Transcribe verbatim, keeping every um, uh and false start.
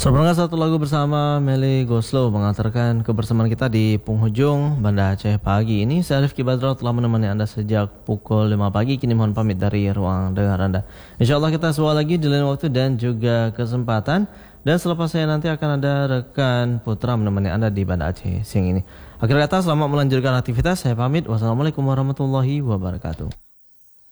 Sebenarnya satu lagu bersama Meli Goslow mengantarkan kebersamaan kita di penghujung Banda Aceh pagi ini. Saya Rifki Badral telah menemani Anda sejak pukul lima pagi. Kini mohon pamit dari ruang dengar Anda. InsyaAllah kita semua lagi di lain waktu dan juga kesempatan. Dan selepas saya nanti akan ada rekan Putra menemani Anda di Banda Aceh siang ini. Akhir kata, selamat melanjutkan aktivitas. Saya pamit. Wassalamualaikum warahmatullahi wabarakatuh.